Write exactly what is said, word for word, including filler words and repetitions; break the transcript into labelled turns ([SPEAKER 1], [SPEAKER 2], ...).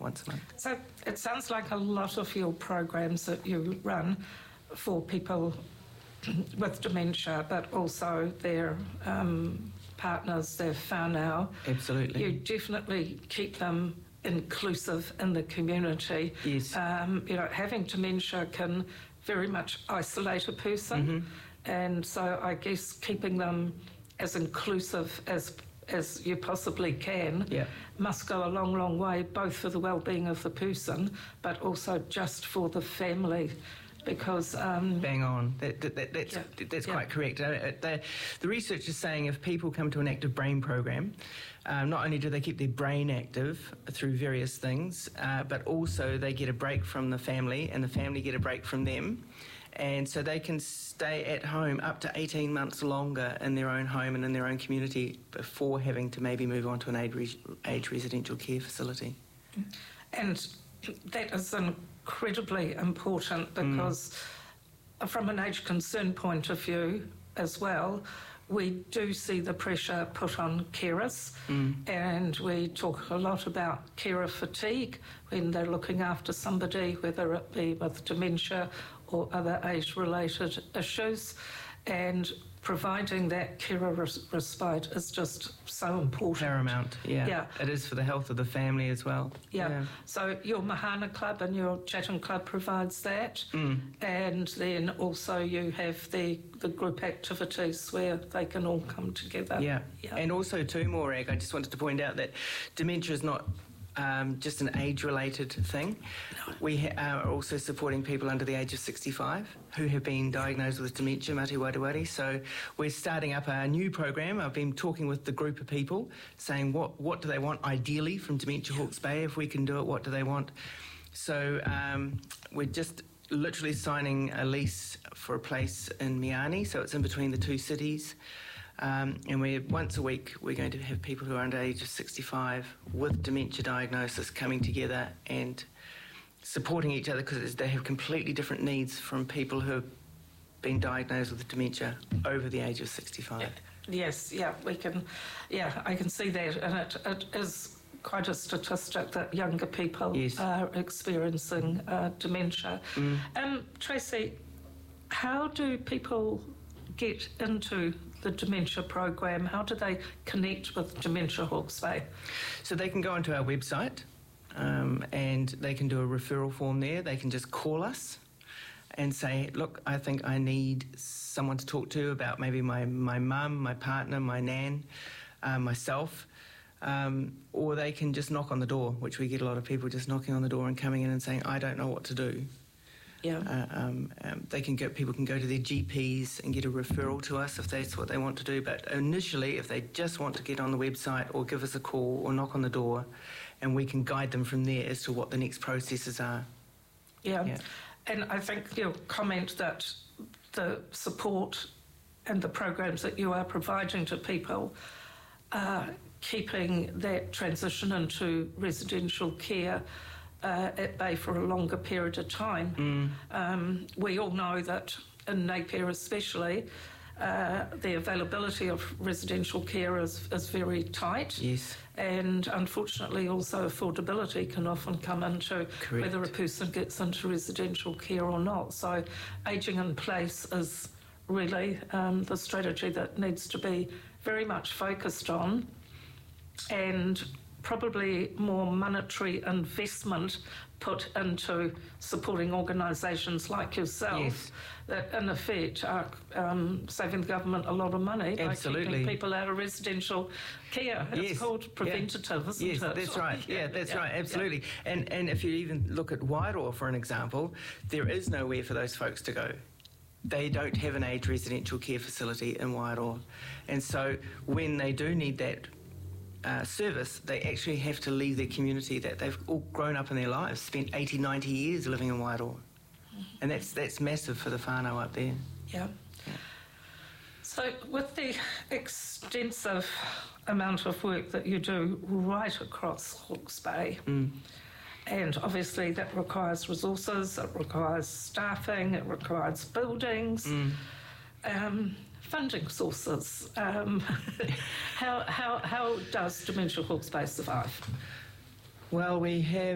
[SPEAKER 1] once a month.
[SPEAKER 2] So it sounds like a lot of your programs that you run for people with dementia, but also their um, partners, their whānau.
[SPEAKER 1] Absolutely.
[SPEAKER 2] You definitely keep them inclusive in the community.
[SPEAKER 1] Yes.
[SPEAKER 2] Um, you know, having dementia can very much isolate a person, mm-hmm. and so I guess keeping them as inclusive as as you possibly can
[SPEAKER 1] yeah.
[SPEAKER 2] must go a long, long way, both for the well-being of the person, but also just for the family. Because um,
[SPEAKER 1] bang on, that, that, that, that's
[SPEAKER 2] yeah,
[SPEAKER 1] that's
[SPEAKER 2] yeah.
[SPEAKER 1] quite correct. Uh, the, the research is saying if people come to an active brain program, um, not only do they keep their brain active through various things, uh, but also they get a break from the family, and the family get a break from them, and so they can stay at home up to eighteen months longer in their own home and in their own community before having to maybe move on to an age, age residential care facility.
[SPEAKER 2] And that is incredibly important because mm. from an age concern point of view as well, we do see the pressure put on carers, mm. and we talk a lot about carer fatigue when they're looking after somebody, whether it be with dementia or other age-related issues, and providing that carer res- respite is just so important.
[SPEAKER 1] Paramount, yeah.
[SPEAKER 2] yeah.
[SPEAKER 1] It is for the health of the family as well.
[SPEAKER 2] Yeah.
[SPEAKER 1] yeah.
[SPEAKER 2] So your Mahana Club and your Chatham Club provides that. Mm. And then also you have the, the group activities where they can all come together.
[SPEAKER 1] Yeah.
[SPEAKER 2] yeah.
[SPEAKER 1] And also too, Morag, I just wanted to point out that dementia is not Um, just an age-related thing. No. We ha- are also supporting people under the age of sixty-five who have been diagnosed with dementia, Mate Wareware. So we're starting up a new program. I've been talking with the group of people, saying what, what do they want ideally from Dementia Hawke's Bay? If we can do it, what do they want? So um, we're just literally signing a lease for a place in Miani, so it's in between the two cities. Um, and we once a week we're going to have people who are under the age of sixty-five with dementia diagnosis coming together and supporting each other because they have completely different needs from people who have been diagnosed with dementia over the age of sixty-five.
[SPEAKER 2] Yes, yeah, we can, yeah, I can see that, and it, it is quite a statistic that younger people
[SPEAKER 1] yes.
[SPEAKER 2] are experiencing uh, dementia. Mm. Um, Tracy, how do people get into the dementia program? How do they connect with Dementia Hawke's Bay?
[SPEAKER 1] So they can go onto our website um, and they can do a referral form there. They can just call us and say, look, I think I need someone to talk to about maybe my, my mum, my partner, my nan, uh, myself. Um, or they can just knock on the door, which we get a lot of people just knocking on the door and coming in and saying, I don't know what to do.
[SPEAKER 2] Yeah.
[SPEAKER 1] Uh, um, um, they can go. People can go to their G Ps and get a referral to us if that's what they want to do. But initially, if they just want to get on the website or give us a call or knock on the door, and we can guide them from there as to what the next processes are.
[SPEAKER 2] Yeah. yeah. And I think your comment that the support and the programs that you are providing to people are keeping that transition into residential care Uh, at bay for a longer period of time. Mm. Um, we all know that in Napier especially, uh, the availability of residential care is, is very tight.
[SPEAKER 1] Yes.
[SPEAKER 2] And unfortunately also affordability can often come into
[SPEAKER 1] Correct.
[SPEAKER 2] whether a person gets into residential care or not. So ageing in place is really um, the strategy that needs to be very much focused on, and probably more monetary investment put into supporting organisations like yourself
[SPEAKER 1] yes.
[SPEAKER 2] that in effect are um, saving the government a lot of money
[SPEAKER 1] Absolutely.
[SPEAKER 2] by keeping people out of residential care. It's
[SPEAKER 1] yes.
[SPEAKER 2] called preventative,
[SPEAKER 1] yeah.
[SPEAKER 2] isn't
[SPEAKER 1] yes,
[SPEAKER 2] it?
[SPEAKER 1] That's right. Yeah, yeah that's
[SPEAKER 2] yeah.
[SPEAKER 1] right. Absolutely.
[SPEAKER 2] Yeah.
[SPEAKER 1] And and if you even look at Wairoa, for an example, there is nowhere for those folks to go. They don't have an age residential care facility in Wairoa. And so when they do need that Uh, service, they actually have to leave their community that they've all grown up in their lives, spent eighty, ninety years living in Wairoa. Mm-hmm. And that's that's massive for the whānau up there.
[SPEAKER 2] Yeah. yeah. So with the extensive amount of work that you do right across Hawke's Bay, mm. and obviously that requires resources, it requires staffing, it requires buildings, mm. um, funding sources. Um, how, how, how does Dementia Hawke's Bay survive?
[SPEAKER 1] Well, we have